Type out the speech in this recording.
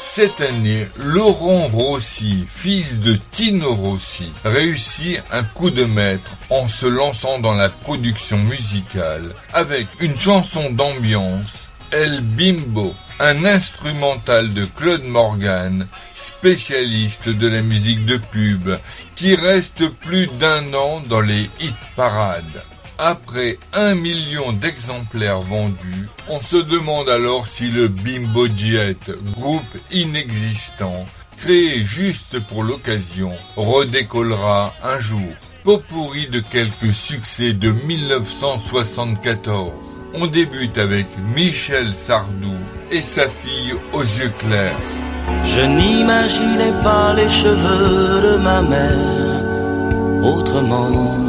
Cette année, Laurent Rossi, fils de Tino Rossi, réussit un coup de maître en se lançant dans la production musicale avec une chanson d'ambiance, El Bimbo, un instrumental de Claude Morgan, spécialiste de la musique de pub, qui reste plus d'1 an dans les hit parades. Après 1 million d'exemplaires vendus, on se demande alors si le Bimbo Jet, groupe inexistant, créé juste pour l'occasion, redécollera un jour. Pot-pourri de quelques succès de 1974. On débute avec Michel Sardou et sa fille aux yeux clairs. Je n'imaginais pas les cheveux de ma mère autrement.